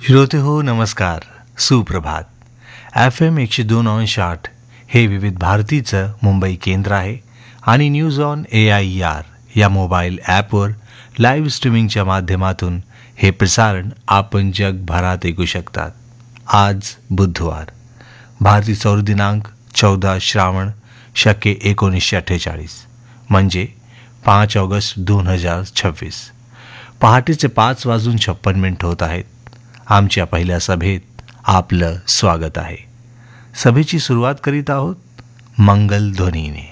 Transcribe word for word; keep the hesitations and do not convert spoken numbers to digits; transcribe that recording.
श्रोते हो नमस्कार, सुप्रभात. एफ एम एकशे दोन अंश आठ हे विविध भारतीचं मुंबई केंद्र आहे आणि news on A I R या मोबाईल ॲपवर लाईव्ह स्ट्रीमिंगच्या माध्यमातून हे प्रसारण आपण जगभरात ऐकू शकतात. आज बुधवार, भारतीय सौर दिनांक चौदा श्रावण शके एकोणीसशे अठ्ठेचाळीस म्हणजे पाच ऑगस्ट दोन हजार छव्वीस. पहाटेचे पाच वाजून छप्पन मिनिट होत आहेत. आमच्या पहिल्या सभेत आपलं स्वागत आहे. सभेची सुरुवात करीत आहोत मंगल ध्वनीने.